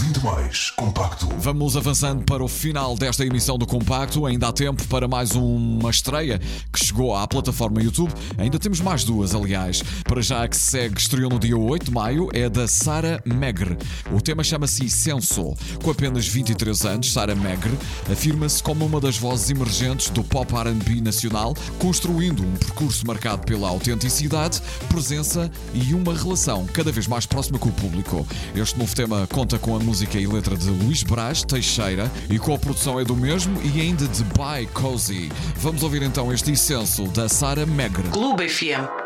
20 Compacto. Vamos avançando para o final desta emissão do Compacto. Ainda há tempo para mais uma estreia que chegou à plataforma YouTube. Ainda temos mais duas, aliás. Para já, a que segue, estreou no dia 8 de maio, é da Sarah Megre. O tema chama-se Senso. Com apenas 23 anos, Sarah Megre afirma-se como uma das vozes emergentes do pop R&B nacional, construindo um percurso marcado pela autenticidade, presença e uma relação cada vez mais próxima com o público. Este novo tema conta com a música e letra de Luís Braz Teixeira e com a produção é do mesmo e ainda de By Cozy. Vamos ouvir então este Senso da Sarah Megre. Clube FM.